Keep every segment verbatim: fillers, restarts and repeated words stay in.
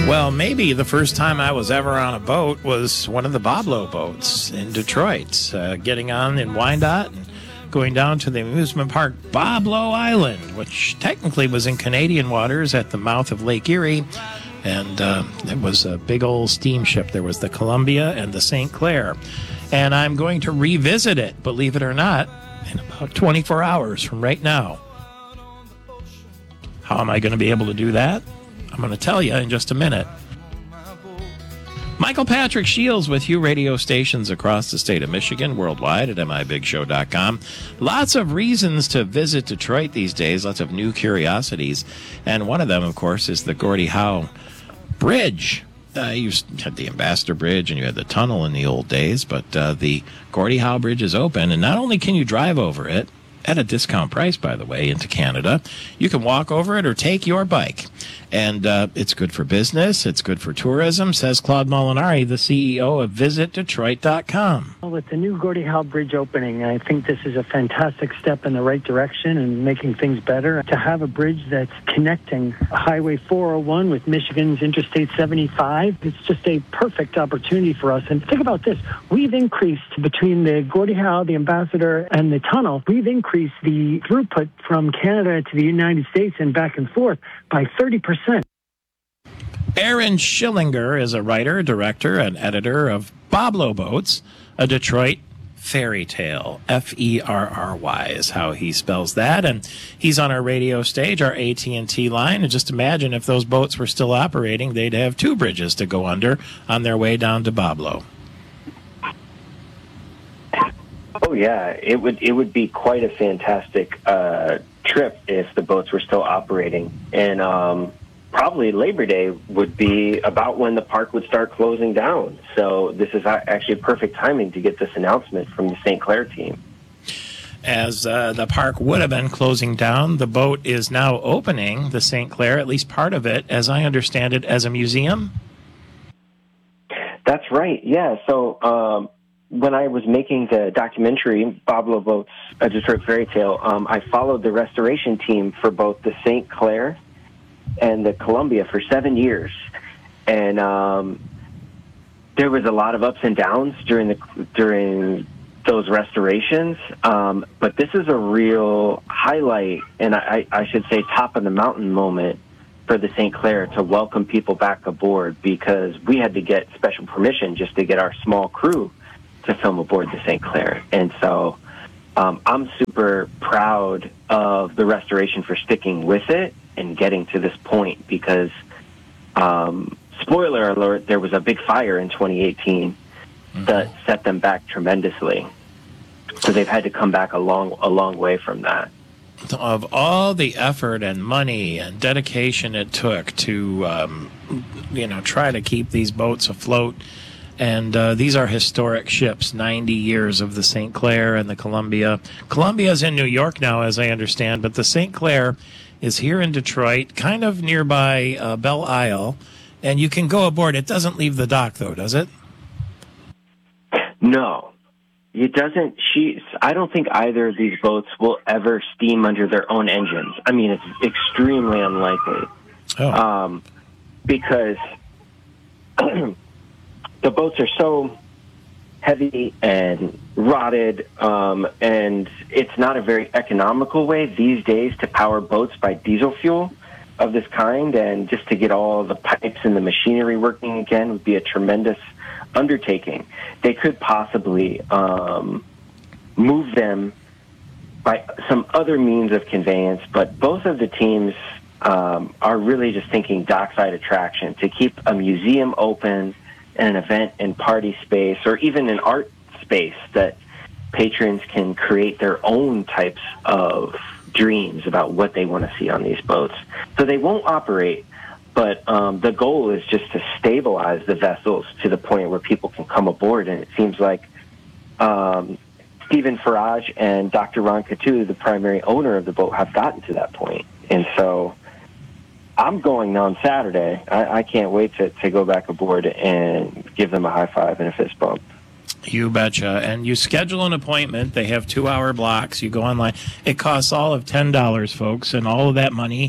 Well, maybe the first time I was ever on a boat was one of the Boblo boats in Detroit, uh, getting on in Wyandotte and going down to the amusement park Boblo Island, which technically was in Canadian waters at the mouth of Lake Erie. And uh, it was a big old steamship. There was the Columbia and the Saint Clair. And I'm going to revisit it, believe it or not, in about twenty-four hours from right now. How am I going to be able to do that? I'm going to tell you in just a minute. Michael Patrick Shields with you, radio stations across the state of Michigan, worldwide at M I Big Show dot com. Lots of reasons to visit Detroit these days, lots of new curiosities. And one of them, of course, is the Gordie Howe Bridge. Uh, you had the Ambassador Bridge and you had the tunnel in the old days, but uh, the Gordie Howe Bridge is open. And not only can you drive over it, at a discount price, by the way, into Canada, you can walk over it or take your bike. And uh, it's good for business. It's good for tourism, says Claude Molinari, the C E O of Visit Detroit dot com. Well, with the new Gordie Howe Bridge opening, I think this is a fantastic step in the right direction and making things better. To have a bridge that's connecting Highway four oh one with Michigan's Interstate seventy-five, it's just a perfect opportunity for us. And think about this. We've increased between the Gordie Howe, the Ambassador, and the tunnel, we've increased the throughput from Canada to the United States and back and forth by thirty percent. Aaron Schillinger is a writer, director, and editor of Boblo Boats, a Detroit fairy tale. F E R R Y is how he spells that. And he's on our radio stage, our A T and T line. And just imagine if those boats were still operating, they'd have two bridges to go under on their way down to Boblo. Oh, yeah. It would, it would be quite a fantastic uh, trip if the boats were still operating. And um, probably Labor Day would be about when the park would start closing down. So this is actually perfect timing to get this announcement from the Saint Clair team. As uh, the park would have been closing down, the boat is now opening, the Saint Clair, at least part of it, as I understand it, as a museum? That's right, yeah. So um, when I was making the documentary, Boblo Boats, A Detroit Fairy Tale, um, I followed the restoration team for both the Saint Clair and the Columbia for seven years. And um, there was a lot of ups and downs during the during those restorations. Um, but this is a real highlight, and I, I should say top of the mountain moment for the Saint Clair to welcome people back aboard, because we had to get special permission just to get our small crew to film aboard the Saint Clair. And so um, I'm super proud of the restoration for sticking with it and getting to this point, because, um, spoiler alert, there was a big fire in twenty eighteen mm-hmm. that set them back tremendously. So they've had to come back a long, a long way from that. Of all the effort and money and dedication it took to, um, you know, try to keep these boats afloat, and uh, these are historic ships, ninety years of the Saint Clair and the Columbia. Columbia's in New York now, as I understand, but the Saint Clair is here in Detroit, kind of nearby uh, Belle Isle, and you can go aboard. It doesn't leave the dock, though, does it? No, it doesn't. She, I don't think either of these boats will ever steam under their own engines. I mean, it's extremely unlikely. Oh. Um, because the boats are so heavy and rotted, um, and it's not a very economical way these days to power boats by diesel fuel of this kind, and just to get all the pipes and the machinery working again would be a tremendous undertaking. They could possibly um, move them by some other means of conveyance, but both of the teams um, are really just thinking dockside attraction to keep a museum open, an event and party space, or even an art space that patrons can create their own types of dreams about what they want to see on these boats. So they won't operate, but um, the goal is just to stabilize the vessels to the point where people can come aboard. And it seems like um, Stephen Farage and Doctor Ron Coutu, the primary owner of the boat, have gotten to that point. And so I'm going on Saturday. I, I can't wait to, to go back aboard and give them a high five and a fist bump. You betcha. And you schedule an appointment. They have two-hour blocks. You go online. It costs all of ten dollars, folks, and all of that money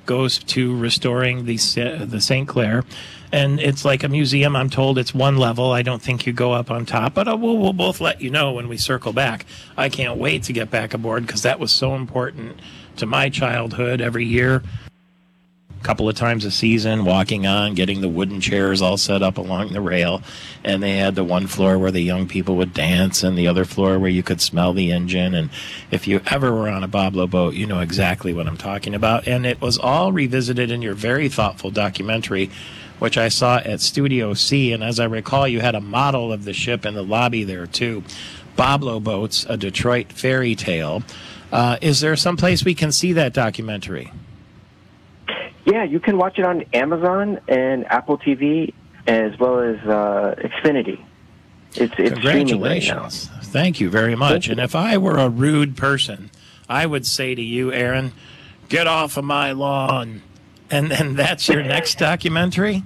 goes to restoring the the Saint Clair. And it's like a museum. I'm told it's one level. I don't think you go up on top, but we'll, we'll both let you know when we circle back. I can't wait to get back aboard because that was so important to my childhood every year. A couple of times a season, walking on, getting the wooden chairs all set up along the rail. And they had the one floor where the young people would dance and the other floor where you could smell the engine. And if you ever were on a Boblo boat, you know exactly what I'm talking about. And it was all revisited in your very thoughtful documentary, which I saw at Studio C. And as I recall, you had a model of the ship in the lobby there, too. Boblo Boats, a Detroit fairy tale. Uh, is there some place we can see that documentary? Yeah, you can watch it on Amazon and Apple T V, as well as uh, Xfinity. It's, it's Congratulations. Right now. Thank you very much. And if I were a rude person, I would say to you, Aaron, get off of my lawn. And and that's your next documentary?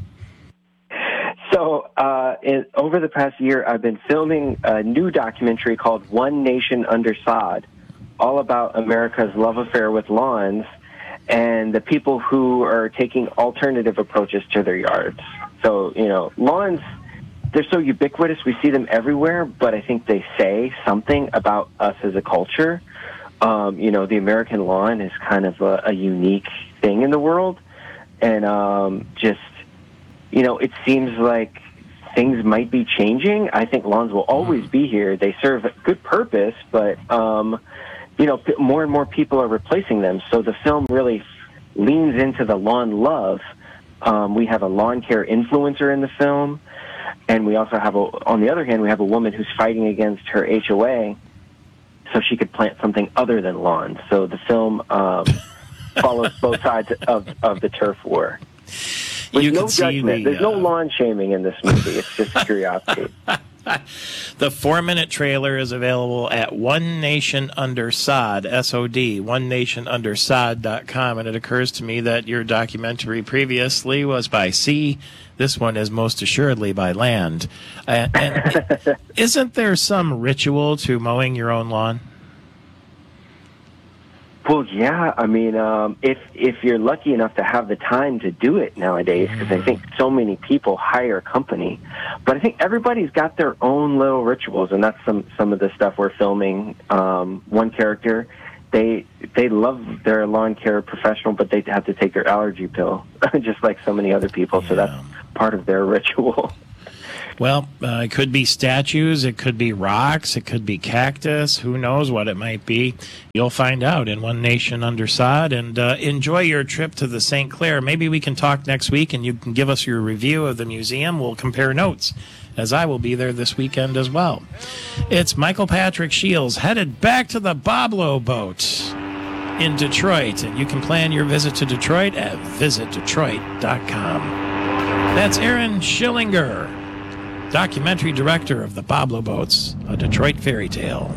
So uh, in, over the past year, I've been filming a new documentary called One Nation Under Sod, all about America's love affair with lawns and the people who are taking alternative approaches to their yards. So, you know, lawns, they're so ubiquitous. We see them everywhere, but I think they say something about us as a culture. Um, you know, the American lawn is kind of a, a unique thing in the world. And um, just, you know, it seems like things might be changing. I think lawns will always be here. They serve a good purpose, but, um, you know, more and more people are replacing them. So the film really leans into the lawn love. Um, we have a lawn care influencer in the film. And we also have, a, on the other hand, we have a woman who's fighting against her H O A so she could plant something other than lawns. So the film... Um, follows both sides of, of the turf war. With you no can judgment. see the, There's no uh, lawn shaming in this movie. It's just curiosity. The four-minute trailer is available at One Nation Under Sod, S O D, one nation under sod dot com. And it occurs to me that your documentary previously was by sea. This one is most assuredly by land. Uh, and isn't there some ritual to mowing your own lawn? Well, yeah. I mean, um, if if you're lucky enough to have the time to do it nowadays, because I think so many people hire a company, but I think everybody's got their own little rituals, and that's some some of the stuff we're filming. Um, one character, they they love their lawn care professional, but they have to take their allergy pill, just like so many other people. Yeah. So that's part of their ritual. Well, uh, it could be statues, it could be rocks, it could be cactus. Who knows what it might be? You'll find out in One Nation Under Sod. And uh, enjoy your trip to the Saint Clair. Maybe we can talk next week and you can give us your review of the museum. We'll compare notes, as I will be there this weekend as well. It's Michael Patrick Shields headed back to the Boblo boat in Detroit. And you can plan your visit to Detroit at visit detroit dot com. That's Aaron Schillinger, documentary director of the Boblo Boats, a Detroit fairy tale.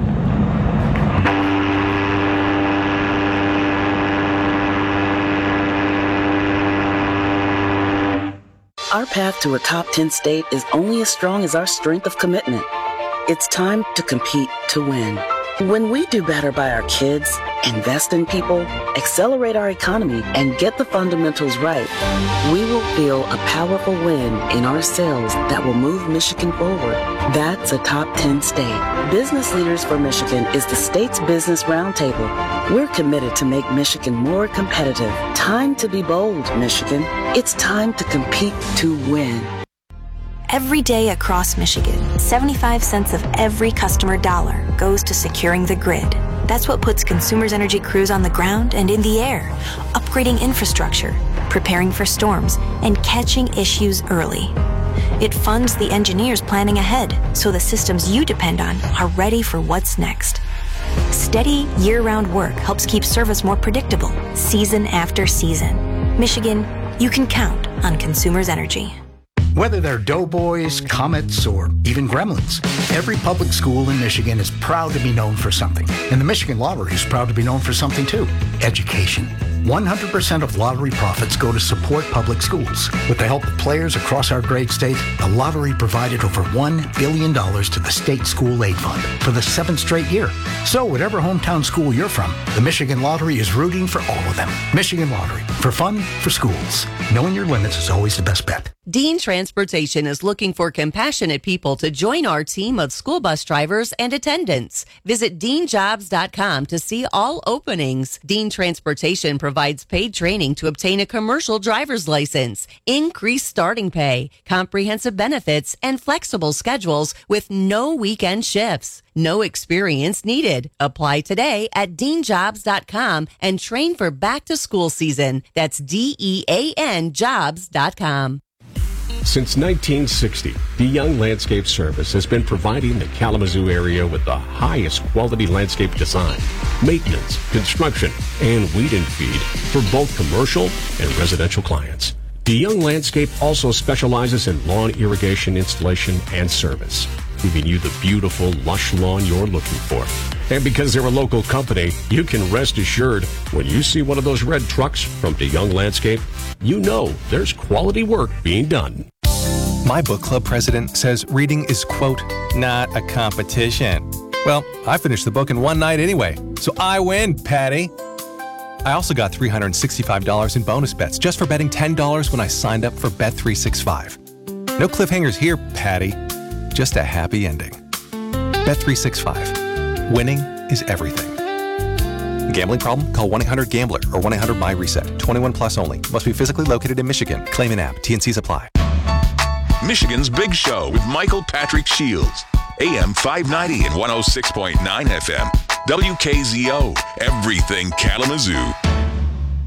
Our path to a top ten state is only as strong as our strength of commitment. It's time to compete to win. When we do better by our kids, invest in people, accelerate our economy, and get the fundamentals right, we will feel a powerful win in our sales that will move Michigan forward. That's a top ten state. Business Leaders for Michigan is the state's business roundtable. We're committed to make Michigan more competitive. Time to be bold, Michigan. It's time to compete to win. Every day across Michigan, seventy-five cents of every customer dollar goes to securing the grid. That's what puts Consumers Energy crews on the ground and in the air, upgrading infrastructure, preparing for storms, and catching issues early. It funds the engineers planning ahead so the systems you depend on are ready for what's next. Steady, year-round work helps keep service more predictable, season after season. Michigan, you can count on Consumers Energy. Whether they're Doughboys, Comets, or even Gremlins, every public school in Michigan is proud to be known for something. And the Michigan Lottery is proud to be known for something too: education. one hundred percent of lottery profits go to support public schools. With the help of players across our great state, the lottery provided over one billion dollars to the state school aid fund for the seventh straight year. So whatever hometown school you're from, the Michigan Lottery is rooting for all of them. Michigan Lottery, for fun, for schools. Knowing your limits is always the best bet. Dean Transportation is looking for compassionate people to join our team of school bus drivers and attendants. Visit dean jobs dot com to see all openings. Dean Transportation provides paid training to obtain a commercial driver's license, increased starting pay, comprehensive benefits, and flexible schedules with no weekend shifts. No experience needed. Apply today at dean jobs dot com and train for back to school season. That's D E A N jobs dot com. Since nineteen sixty, DeYoung Landscape Service has been providing the Kalamazoo area with the highest quality landscape design, maintenance, construction, and weed and feed for both commercial and residential clients. DeYoung Landscape also specializes in lawn irrigation installation and service, giving you the beautiful, lush lawn you're looking for. And because they're a local company, you can rest assured when you see one of those red trucks from DeYoung Landscape, you know there's quality work being done. My book club president says reading is, quote, not a competition. Well, I finished the book in one night anyway, so I win, Patty. I also got three hundred sixty-five dollars in bonus bets just for betting ten dollars when I signed up for Bet three sixty-five. No cliffhangers here, Patty. Just a happy ending. Bet three sixty-five. Winning is everything. Gambling problem? Call one eight hundred gambler or one eight hundred my reset. twenty-one plus only. Must be physically located in Michigan. Claim an app. T N Cs apply. Michigan's Big Show with Michael Patrick Shields. A M five ninety and one oh six point nine F M. W K Z O. Everything Kalamazoo.